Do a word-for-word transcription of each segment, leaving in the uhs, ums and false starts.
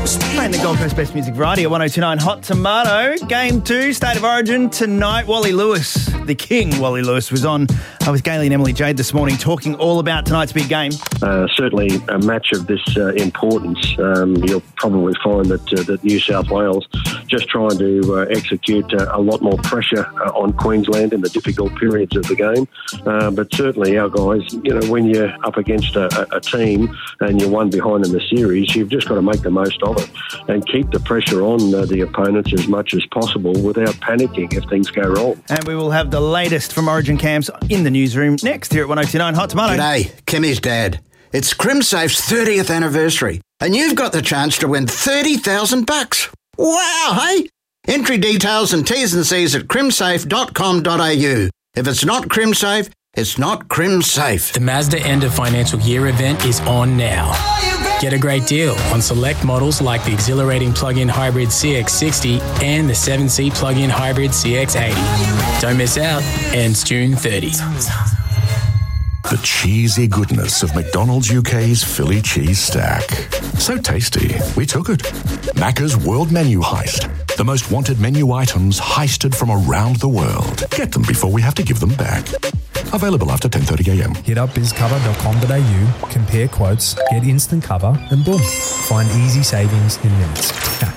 Playing the Gold Coast Best Music Variety at one oh two nine Hot Tomato. Game two, State of Origin tonight. Wally Lewis, the King, Wally Lewis, was on uh, with Gailey and Emily Jade this morning talking all about tonight's big game. Uh, certainly a match of this uh, importance. Um, you'll probably find that, uh, that New South Wales just trying to uh, execute uh, a lot more pressure uh, on Queensland in the difficult periods of the game. Uh, but certainly our guys, you know, when you're up against a, a team and you're one behind in the series, you've just got to make the most of it and keep the pressure on uh, the opponents as much as possible without panicking if things go wrong. And we will have the latest from Origin camps in the newsroom next here at one oh two nine Hot Tomato. G'day, Kimmy's dad. It's CrimSafe's thirtieth anniversary and you've got the chance to win thirty thousand bucks. Wow, hey? Entry details and T's and C's at crimsafe dot com dot a u. If it's not CrimSafe, it's not CrimSafe. The Mazda End of Financial Year event is on now. Get a great deal on select models like the exhilarating plug-in hybrid C X sixty and the seven-seat plug-in hybrid C X eighty. Don't miss out. Ends June thirtieth. The cheesy goodness of McDonald's U K's Philly cheese stack. So tasty, we took it. Macca's World Menu Heist. The most wanted menu items heisted from around the world. Get them before we have to give them back. Available after ten thirty a m. Hit up biz cover dot com dot a u, compare quotes, get instant cover, and boom, find easy savings in minutes.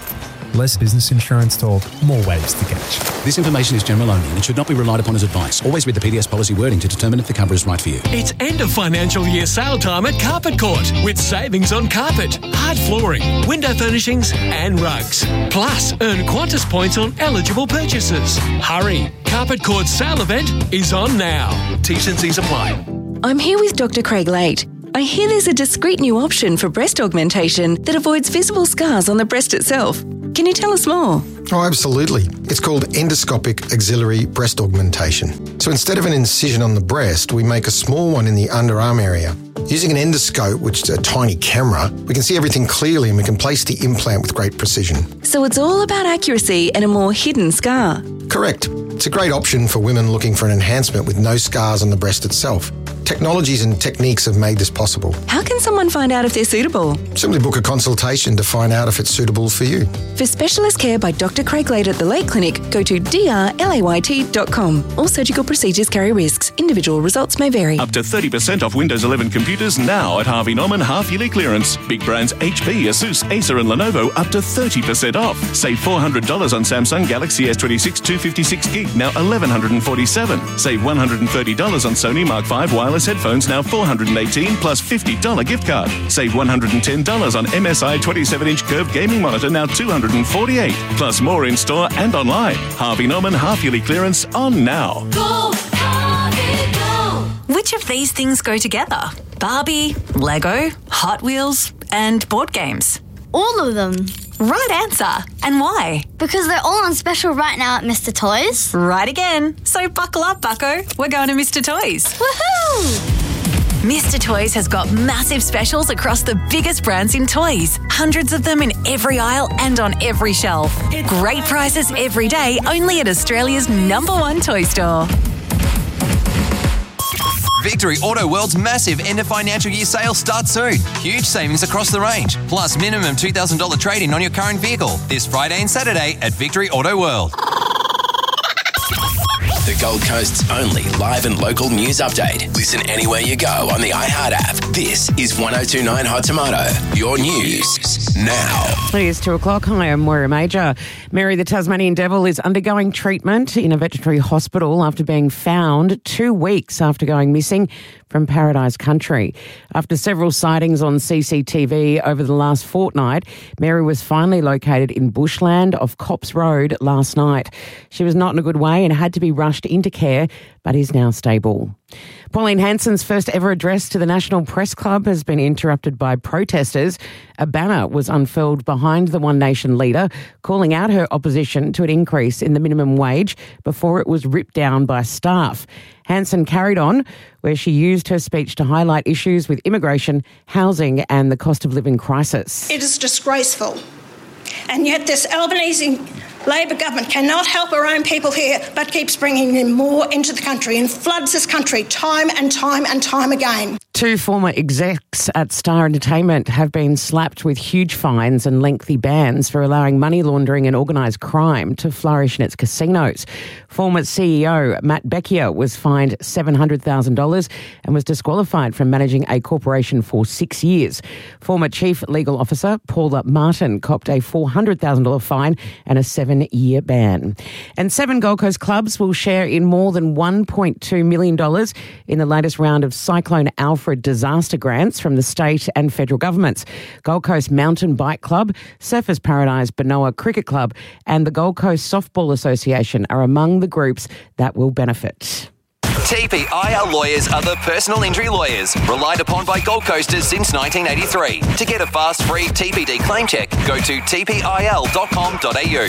Less business insurance talk, more waves to catch. This information is general only and should not be relied upon as advice. Always read the P D S policy wording to determine if the cover is right for you. It's end of financial year sale time at Carpet Court with savings on carpet, hard flooring, window furnishings and rugs. Plus, earn Qantas points on eligible purchases. Hurry! Carpet Court's sale event is on now. T's and C's apply. I'm here with Doctor Craig Late. I hear there's a discreet new option for breast augmentation that avoids visible scars on the breast itself. Can you tell us more? Oh, absolutely. It's called endoscopic axillary breast augmentation. So instead of an incision on the breast, we make a small one in the underarm area. Using an endoscope, which is a tiny camera, we can see everything clearly and we can place the implant with great precision. So it's all about accuracy and a more hidden scar. Correct. It's a great option for women looking for an enhancement with no scars on the breast itself. Technologies and techniques have made this possible. How can someone find out if they're suitable? Simply book a consultation to find out if it's suitable for you. For specialist care by Doctor Craig Late at the Late Clinic, go to d r layt dot com. All surgical procedures carry risks. Individual results may vary. Up to thirty percent off Windows eleven computers now at Harvey Norman half-yearly clearance. Big brands H P, Asus, Acer and Lenovo up to thirty percent off. Save four hundred dollars on Samsung Galaxy S twenty-six two fifty-six gig, now eleven forty-seven dollars. Save one hundred thirty dollars on Sony Mark five wireless headphones, now four hundred eighteen dollars plus fifty dollars gift card. Save one hundred ten dollars on M S I twenty-seven inch curved gaming monitor, now two hundred forty-eight dollars. Plus more in store and online. Harvey Norman half-yearly clearance on now. Go, Harvey, go! Which of these things go together? Barbie, Lego, Hot Wheels, and board games? All of them. Right answer. And why? Because they're all on special right now at Mister Toys. Right again. So buckle up, bucko. We're going to Mister Toys. Woohoo! Mister Toys has got massive specials across the biggest brands in toys. Hundreds of them in every aisle and on every shelf. Great prices every day, only at Australia's number one toy store. Victory Auto World's massive end of financial year sale starts soon. Huge savings across the range, plus minimum two thousand dollars trade-in on your current vehicle this Friday and Saturday at Victory Auto World. The Gold Coast's only live and local news update. Listen anywhere you go on the iHeart app. This is one oh two point nine Hot Tomato, your news now. It is two o'clock. Hi, I'm Moira Major. Mary the Tasmanian Devil is undergoing treatment in a veterinary hospital after being found two weeks after going missing from Paradise Country. After several sightings on C C T V over the last fortnight, Mary was finally located in bushland off Cops Road last night. She was not in a good way and had to be rushed into care, but is now stable. Pauline Hanson's first ever address to the National Press Club has been interrupted by protesters. A banner was unfurled behind the One Nation leader, calling out her opposition to an increase in the minimum wage before it was ripped down by staff. Hanson carried on, where she used her speech to highlight issues with immigration, housing and the cost of living crisis. It is disgraceful. And yet this Albanese Labor government cannot help our own people here, but keeps bringing in more into the country and floods this country time and time and time again. Two former execs at Star Entertainment have been slapped with huge fines and lengthy bans for allowing money laundering and organised crime to flourish in its casinos. Former C E O Matt Beckier was fined seven hundred thousand dollars and was disqualified from managing a corporation for six years. Former Chief Legal Officer Paula Martin copped a four hundred thousand dollars fine and a seven-year ban. And seven Gold Coast clubs will share in more than one point two million dollars in the latest round of Cyclone Alfred disaster grants from the state and federal governments. Gold Coast Mountain Bike Club, Surfers Paradise Benoa Cricket Club and the Gold Coast Softball Association are among the groups that will benefit. T P I L lawyers are the personal injury lawyers relied upon by Gold Coasters since nineteen eighty-three. To get a fast, free T P D claim check, go to t p i l dot com dot a u.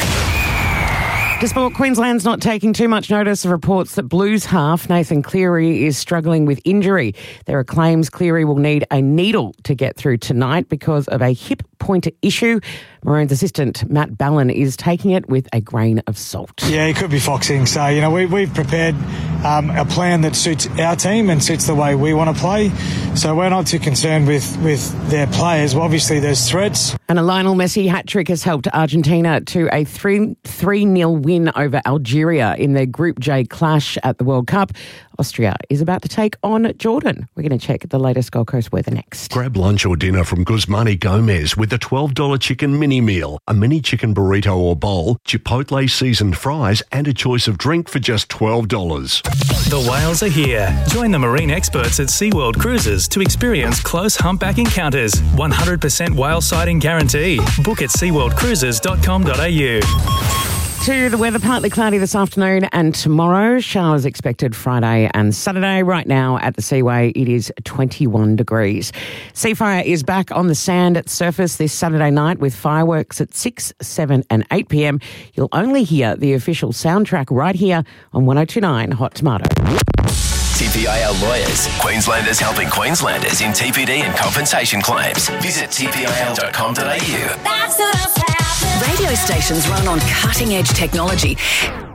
To sport, Queensland's not taking too much notice of reports that Blues half Nathan Cleary is struggling with injury. There are claims Cleary will need a needle to get through tonight because of a hip pointer issue. Maroons assistant Matt Ballin is taking it with a grain of salt. Yeah, he could be foxing. So, you know, we, we've prepared um, a plan that suits our team and suits the way we want to play. So we're not too concerned with, with their players. Well, obviously, there's threats. And a Lionel Messi hat-trick has helped Argentina to a three nil win over Algeria in their Group J clash at the World Cup. Austria is about to take on Jordan. We're going to check the latest Gold Coast weather next. Grab lunch or dinner from Guzmani Gomez with a twelve dollars chicken mini meal, a mini chicken burrito or bowl, Chipotle seasoned fries and a choice of drink for just twelve dollars. The whales are here. Join the marine experts at SeaWorld Cruises to experience close humpback encounters. one hundred percent whale sighting guarantee. Book at sea world cruises dot com dot a u. To the weather, partly cloudy this afternoon and tomorrow. Showers expected Friday and Saturday. Right now at the Seaway, it is twenty-one degrees. Seafire is back on the sand at Surface this Saturday night with fireworks at six, seven and eight p.m. You'll only hear the official soundtrack right here on one oh two point nine Hot Tomato. T P I L Lawyers. Queenslanders helping Queenslanders in T P D and compensation claims. Visit t p i l dot com dot a u. Radio stations run on cutting-edge technology.